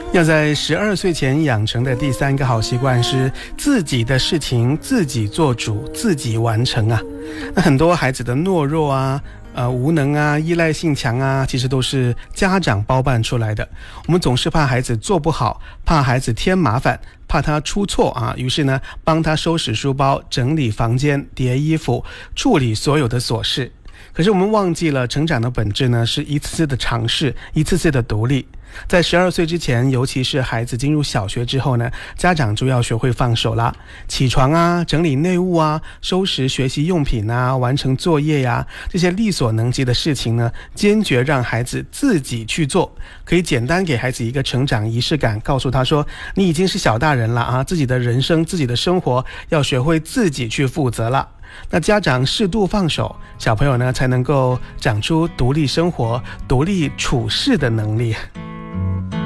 要在12岁前养成的第3个好习惯是自己的事情自己做主，自己完成啊。那很多孩子的懦弱啊、无能啊、依赖性强啊，其实都是家长包办出来的。我们总是怕孩子做不好，怕孩子添麻烦，怕他出错啊，于是呢，帮他收拾书包、整理房间、叠衣服、处理所有的琐事。可是我们忘记了，成长的本质呢，是一次次的尝试，一次次的独立。在12岁之前，尤其是孩子进入小学之后呢，家长就要学会放手啦。起床啊，整理内务啊，收拾学习用品啊，完成作业呀，这些力所能及的事情呢，坚决让孩子自己去做。可以简单给孩子一个成长仪式感，告诉他说，你已经是小大人了啊，自己的人生、自己的生活要学会自己去负责了。那家长适度放手，小朋友呢才能够长出独立生活、独立处事的能力。